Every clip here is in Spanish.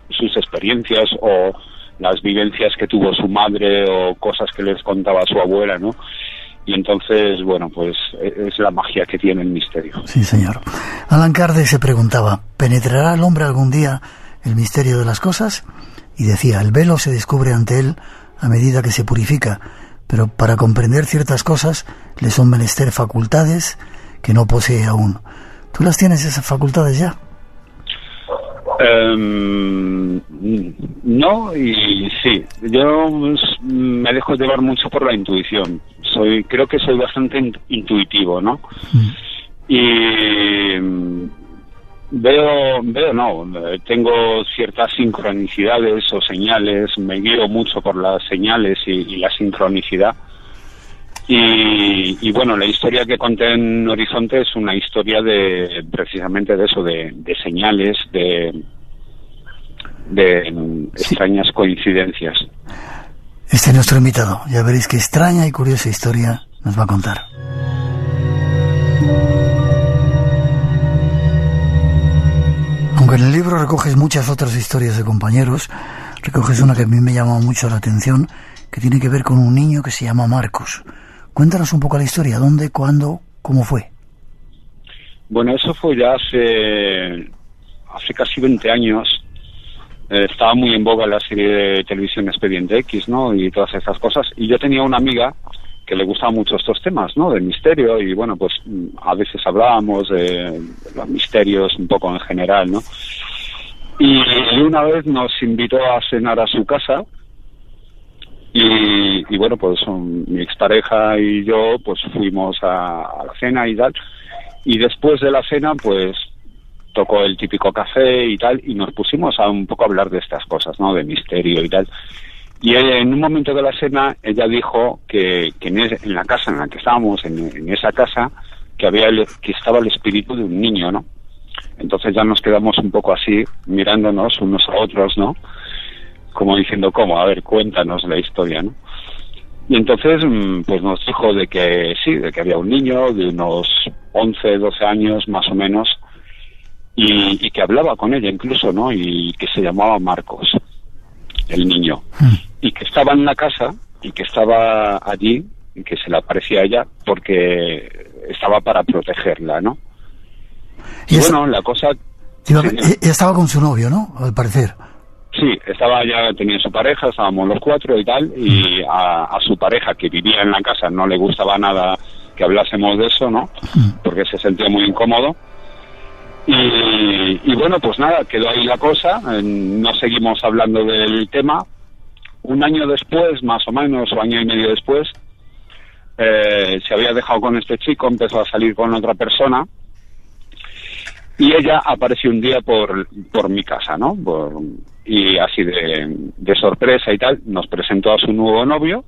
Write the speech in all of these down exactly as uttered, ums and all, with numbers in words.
sus experiencias o las vivencias que tuvo su madre o cosas que les contaba su abuela, ¿no? Y entonces, bueno, pues es la magia que tiene el misterio. Sí, señor. Allan Kardec se preguntaba, ¿penetrará al hombre algún día el misterio de las cosas? Y decía, el velo se descubre ante él a medida que se purifica, pero para comprender ciertas cosas le son menester facultades que no posee aún. ¿Tú las tienes, esas facultades, ya? Um, no y sí. Yo me dejo llevar mucho por la intuición. Soy, creo que soy bastante intuitivo, ¿no? Mm. Y veo, veo, no, tengo ciertas sincronicidades o señales, me guío mucho por las señales y, y la sincronicidad. Y, y bueno, la historia que conté en Horizonte es una historia de, precisamente de eso, de, de señales, de, de sí. extrañas coincidencias. Este es nuestro invitado, ya veréis qué extraña y curiosa historia nos va a contar. Aunque en el libro recoges muchas otras historias de compañeros, recoges una que a mí me llamó mucho la atención, que tiene que ver con un niño que se llama Marcos. Cuéntanos un poco la historia, ¿dónde, cuándo, cómo fue? Bueno, eso fue ya hace, hace casi veinte años. Eh, estaba muy en boga la serie de televisión Expediente X, ¿no? Y todas esas cosas. Y yo tenía una amiga que le gustaban mucho estos temas, ¿no? Del misterio. Y bueno, pues a veces hablábamos de los misterios un poco en general, ¿no? Y una vez nos invitó a cenar a su casa. Y, y bueno, pues um, mi expareja y yo pues fuimos a, a la cena y tal, y después de la cena pues tocó el típico café y tal, y nos pusimos a un poco a hablar de estas cosas, ¿no? De misterio y tal. Y en un momento de la cena ella dijo que, que en, es, en la casa en la que estábamos, en, en esa casa, que había el, que estaba el espíritu de un niño, ¿no? Entonces ya nos quedamos un poco así mirándonos unos a otros, ¿no? Como diciendo, ¿cómo? A ver, cuéntanos la historia, ¿no? Y entonces, pues nos dijo de que sí, de que había un niño de unos once, doce años, más o menos, y, y que hablaba con ella incluso, ¿no? Y que se llamaba Marcos, el niño. Mm. Y que estaba en la casa, y que estaba allí, y que se le aparecía a ella, porque estaba para protegerla, ¿no? Y, y bueno, la cosa... Iba, sí, estaba con su novio, ¿no? Al parecer. Sí, estaba ya, tenía su pareja, estábamos los cuatro y tal, y a, a su pareja que vivía en la casa no le gustaba nada que hablásemos de eso, ¿no? Porque se sentía muy incómodo. Y, y bueno, pues nada, quedó ahí la cosa, no seguimos hablando del tema. Un año después, más o menos, o año y medio después, eh, se había dejado con este chico, empezó a salir con otra persona, y ella apareció un día por, por mi casa, ¿no? Por, y así de, de sorpresa y tal, nos presentó a su nuevo novio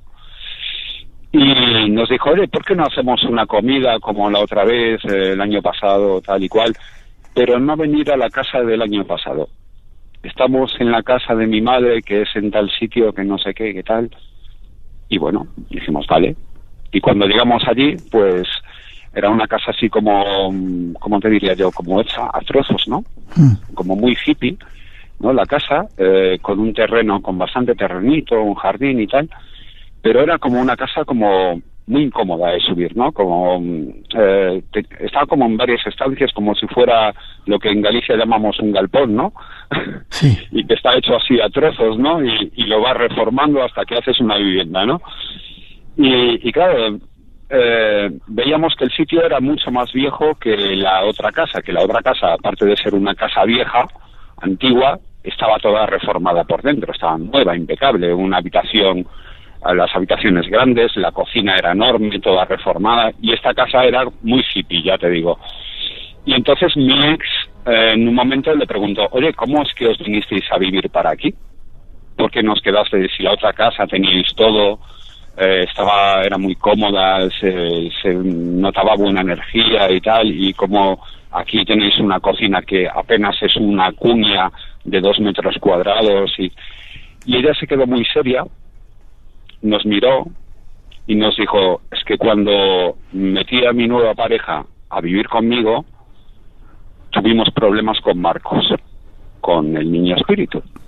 y nos dijo, oye, ¿por qué no hacemos una comida como la otra vez, eh, el año pasado, tal y cual, pero no venir a la casa del año pasado? Estamos en la casa de mi madre, que es en tal sitio, que no sé qué, qué tal. Y bueno, dijimos, vale. Y cuando llegamos allí, pues era una casa así como, ¿cómo te diría yo? Como hecha a trozos, ¿no? Mm. Como muy hippie, ¿no? La casa, eh, con un terreno, con bastante terrenito, un jardín y tal, pero era como una casa como muy incómoda de subir, ¿no? Como, eh, te, estaba como en varias estancias, como si fuera lo que en Galicia llamamos un galpón, ¿no? Sí. Y que está hecho así a trozos, ¿no? Y, y lo vas reformando hasta que haces una vivienda, ¿no? Y, y claro, eh, veíamos que el sitio era mucho más viejo que la otra casa, que la otra casa, aparte de ser una casa vieja, antigua, estaba toda reformada por dentro, estaba nueva, impecable, una habitación, las habitaciones grandes, la cocina era enorme, toda reformada, y esta casa era muy hippie, ya te digo. Y entonces mi ex, eh, en un momento le preguntó, oye, ¿cómo es que os vinisteis a vivir para aquí? ¿Por qué nos quedasteis si la otra casa teníais todo? Eh, estaba, era muy cómoda, se, se notaba buena energía y tal, y como aquí tenéis una cocina que apenas es una cuña de dos metros cuadrados, y, y ella se quedó muy seria, nos miró y nos dijo, es que cuando metí a mi nueva pareja a vivir conmigo, tuvimos problemas con Marcos, con el niño espíritu.